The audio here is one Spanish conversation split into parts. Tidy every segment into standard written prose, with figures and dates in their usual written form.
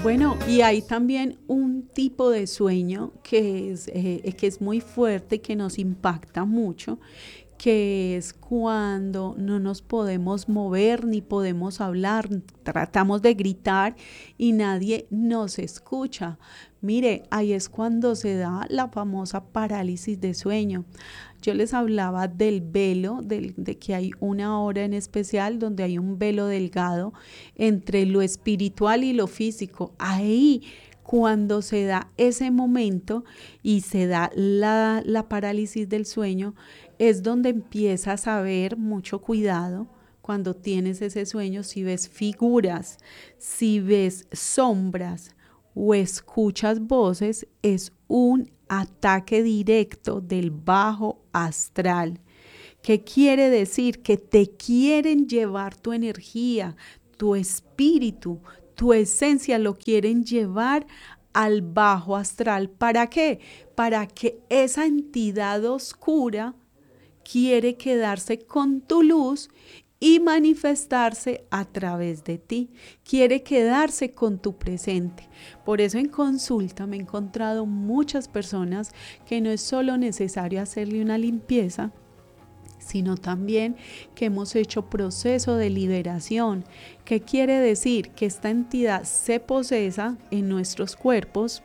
Bueno, y hay también un tipo de sueño que es muy fuerte, que nos impacta mucho, que es cuando no nos podemos mover ni podemos hablar, tratamos de gritar y nadie nos escucha. Mire, ahí es cuando se da la famosa parálisis de sueño. Yo les hablaba del velo, de que hay una hora en especial donde hay un velo delgado entre lo espiritual y lo físico. Ahí, cuando se da ese momento y se da la parálisis del sueño, es donde empiezas a ver mucho cuidado. Cuando tienes ese sueño, si ves figuras, si ves sombras o escuchas voces, es un ataque directo del bajo astral. ¿Qué quiere decir? Que te quieren llevar tu energía, tu espíritu, tu esencia, lo quieren llevar al bajo astral. ¿Para qué? Para que esa entidad oscura quiere quedarse con tu luz y manifestarse a través de ti. Quiere quedarse con tu presente. Por eso en consulta me he encontrado muchas personas que no es solo necesario hacerle una limpieza, sino también que hemos hecho proceso de liberación. ¿Qué quiere decir? Que esta entidad se posesa en nuestros cuerpos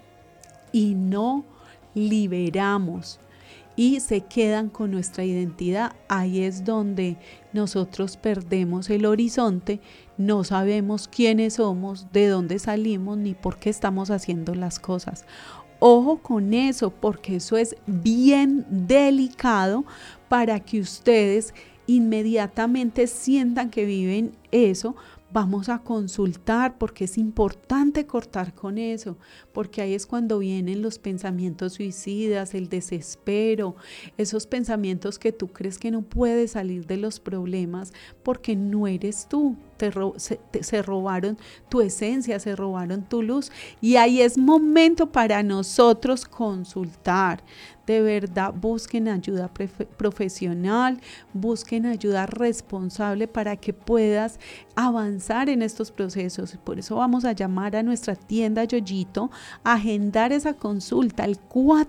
y no liberamos y se quedan con nuestra identidad. Ahí es donde nosotros perdemos el horizonte, no sabemos quiénes somos, de dónde salimos, ni por qué estamos haciendo las cosas. Ojo con eso, porque eso es bien delicado para que ustedes inmediatamente sientan que viven eso. Vamos a consultar porque es importante cortar con eso, porque ahí es cuando vienen los pensamientos suicidas, el desespero, esos pensamientos que tú crees que no puedes salir de los problemas porque no eres tú. Se robaron tu esencia, se robaron tu luz y ahí es momento para nosotros consultar. De verdad, busquen ayuda profesional, busquen ayuda responsable para que puedas avanzar en estos procesos. Por eso vamos a llamar a nuestra tienda Yoyito, a agendar esa consulta al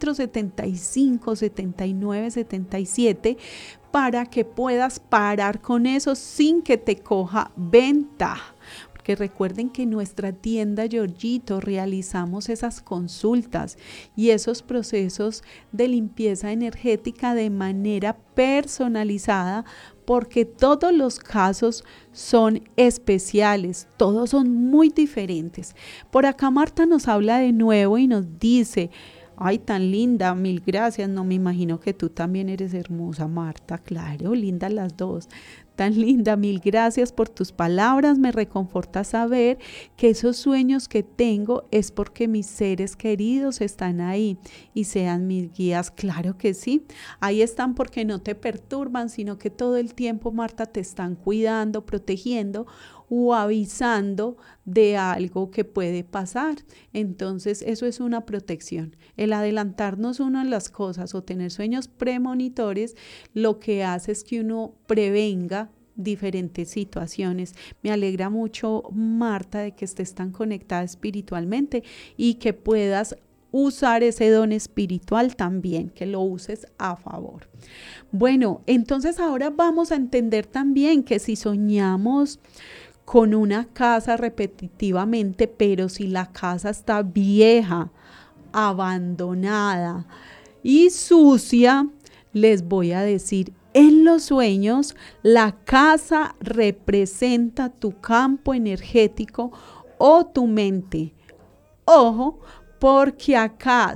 475-7977 para que puedas parar con eso sin que te coja ventaja. Porque recuerden que en nuestra tienda Yoyito realizamos esas consultas y esos procesos de limpieza energética de manera personalizada, porque todos los casos son especiales, todos son muy diferentes. Por acá Marta nos habla de nuevo y nos dice: ay, tan linda, mil gracias. No, me imagino que tú también eres hermosa, Marta. Claro, lindas las dos. Tan linda, mil gracias por tus palabras. Me reconforta saber que esos sueños que tengo es porque mis seres queridos están ahí y sean mis guías. Claro que sí. Ahí están porque no te perturban, sino que todo el tiempo, Marta, te están cuidando, protegiendo o avisando de algo que puede pasar. Entonces, eso es una protección. El adelantarnos uno en las cosas o tener sueños premonitores, lo que hace es que uno prevenga diferentes situaciones. Me alegra mucho, Marta, de que estés tan conectada espiritualmente y que puedas usar ese don espiritual también, que lo uses a favor. Bueno, entonces ahora vamos a entender también que si soñamos con una casa repetitivamente, pero si la casa está vieja, abandonada y sucia, les voy a decir, en los sueños, la casa representa tu campo energético o tu mente. Ojo, porque acá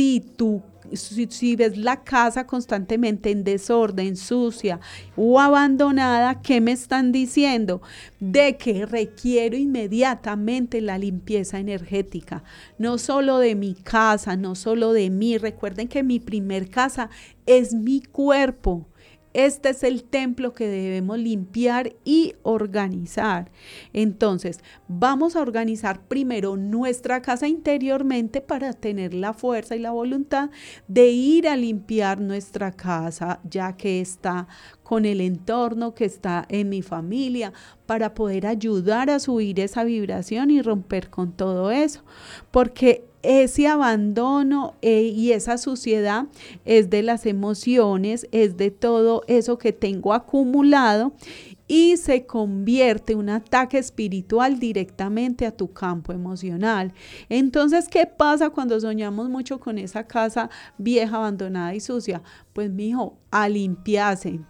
si ves la casa constantemente en desorden, sucia o abandonada, ¿qué me están diciendo? De que requiero inmediatamente la limpieza energética, no solo de mi casa, no solo de mí. Recuerden que mi primer casa es mi cuerpo. Este es el templo que debemos limpiar y organizar. Entonces, vamos a organizar primero nuestra casa interiormente para tener la fuerza y la voluntad de ir a limpiar nuestra casa, ya que está con el entorno, que está en mi familia, para poder ayudar a subir esa vibración y romper con todo eso. Porque ese abandono y esa suciedad es de las emociones, es de todo eso que tengo acumulado y se convierte en un ataque espiritual directamente a tu campo emocional. Entonces, ¿qué pasa cuando soñamos mucho con esa casa vieja, abandonada y sucia? Pues, mijo, a limpiarse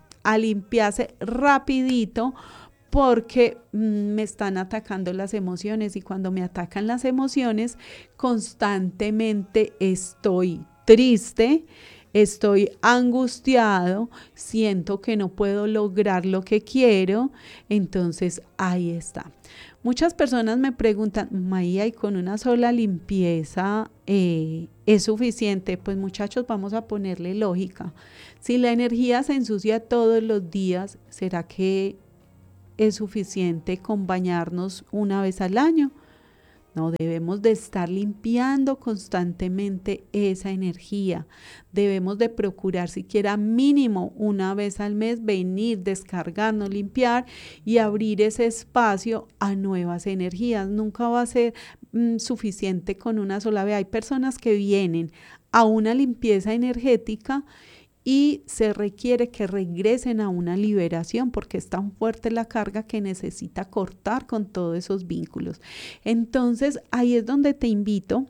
rapidito, porque me están atacando las emociones, y cuando me atacan las emociones, constantemente estoy triste, estoy angustiado, siento que no puedo lograr lo que quiero. Entonces ahí está. Muchas personas me preguntan, Maía, ¿y con una sola limpieza es suficiente? Pues, muchachos, vamos a ponerle lógica. Si la energía se ensucia todos los días, ¿será que es suficiente con bañarnos una vez al año? No, debemos de estar limpiando constantemente esa energía. Debemos de procurar siquiera mínimo una vez al mes venir, descargarnos, limpiar y abrir ese espacio a nuevas energías. Nunca va a ser suficiente con una sola vez. Hay personas que vienen a una limpieza energética y se requiere que regresen a una liberación, porque es tan fuerte la carga que necesita cortar con todos esos vínculos. Entonces, ahí es donde te invito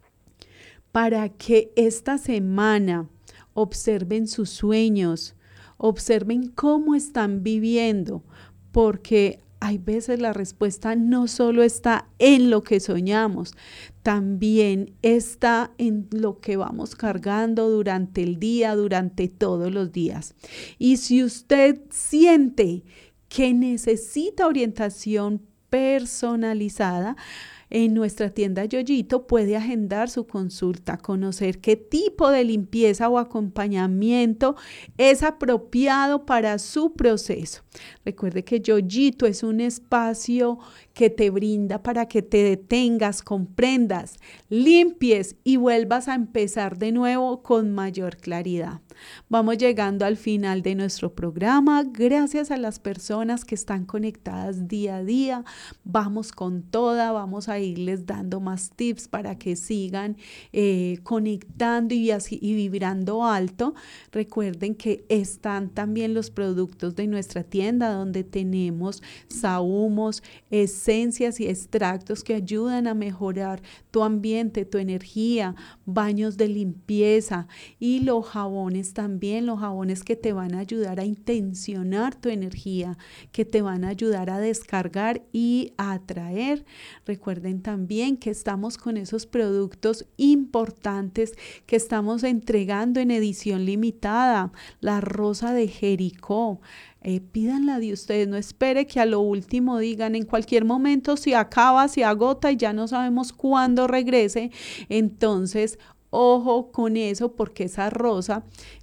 para que esta semana observen sus sueños, observen cómo están viviendo, porque hay veces la respuesta no solo está en lo que soñamos, también está en lo que vamos cargando durante el día, durante todos los días. Y si usted siente que necesita orientación personalizada, en nuestra tienda Yoyito puede agendar su consulta, conocer qué tipo de limpieza o acompañamiento es apropiado para su proceso. Recuerde que Yoyito es un espacio que te brinda para que te detengas, comprendas, limpies y vuelvas a empezar de nuevo con mayor claridad. Vamos llegando al final de nuestro programa. Gracias a las personas que están conectadas día a día. Vamos con toda, vamos a irles dando más tips para que sigan conectando y vibrando alto. Recuerden que están también los productos de nuestra tienda, donde tenemos sahumos, esencias y extractos que ayudan a mejorar tu ambiente, tu energía, baños de limpieza y los jabones también, los jabones que te van a ayudar a intencionar tu energía, que te van a ayudar a descargar y a atraer. Recuerden también que estamos con esos productos importantes que estamos entregando en edición limitada, la rosa de Jericó. Pídanla de ustedes, no espere que a lo último digan, en cualquier momento se acaba, se agota y ya no sabemos cuándo regrese. Entonces, ojo con eso, porque esa rosa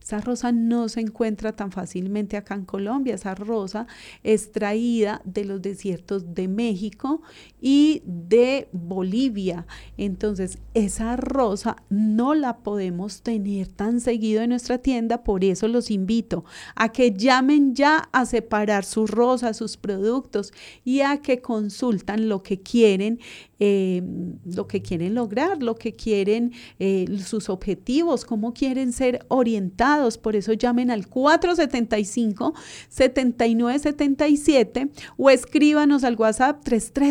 no se encuentra tan fácilmente acá en Colombia. Esa rosa es traída de los desiertos de México y de Bolivia. Entonces, esa rosa no la podemos tener tan seguido en nuestra tienda. Por eso los invito a que llamen ya a separar sus rosas, sus productos, y a que consultan lo que quieren lograr, lo que quieren, sus objetivos, cómo quieren ser orientados. Por eso llamen al 475-7977 o escríbanos al WhatsApp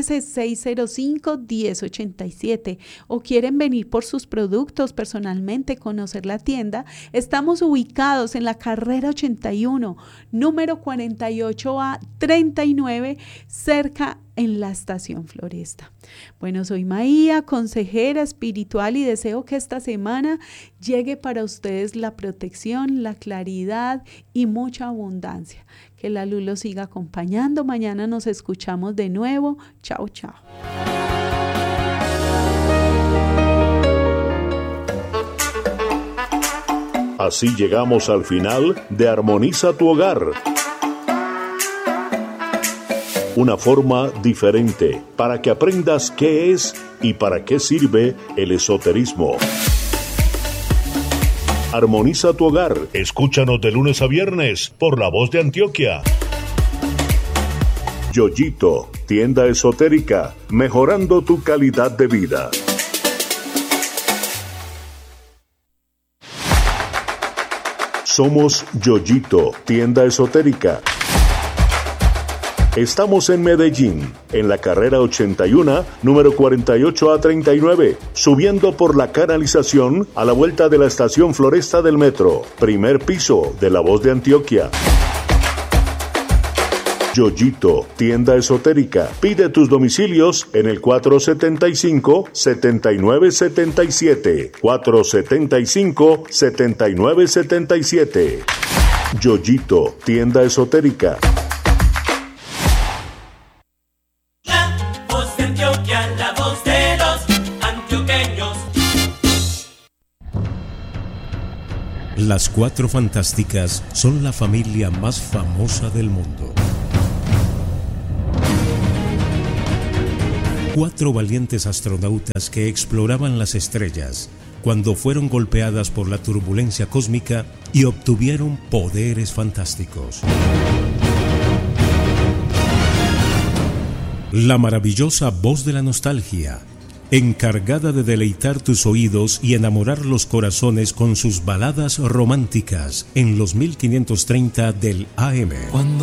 313-605-1087. O quieren venir por sus productos personalmente, conocer la tienda. Estamos ubicados en la carrera 81, número 48A 39, cerca en la estación Floresta. Bueno, soy Maía, consejera espiritual, y deseo que esta semana llegue para ustedes la protección, la claridad y mucha abundancia. Que la luz los siga acompañando. Mañana nos escuchamos de nuevo. Chao, chao. Así llegamos al final de Armoniza tu Hogar. Una forma diferente para que aprendas qué es y para qué sirve el esoterismo. Armoniza tu Hogar. Escúchanos de lunes a viernes por La Voz de Antioquia. Yoyito, tienda esotérica, mejorando tu calidad de vida. Somos Yoyito, tienda esotérica. Estamos en Medellín, en la carrera 81, número 48A39, subiendo por la canalización a la vuelta de la estación Floresta del metro, primer piso de La Voz de Antioquia. Yoyito, tienda esotérica. Pide tus domicilios en el 475-7977. 475-7977. Yoyito, tienda esotérica. La Voz de Antioquia, la voz de los antioqueños. Las Cuatro Fantásticas son la familia más famosa del mundo. 4 valientes astronautas que exploraban las estrellas cuando fueron golpeadas por la turbulencia cósmica y obtuvieron poderes fantásticos. La maravillosa voz de la nostalgia, encargada de deleitar tus oídos y enamorar los corazones con sus baladas románticas en los 1530 del AM.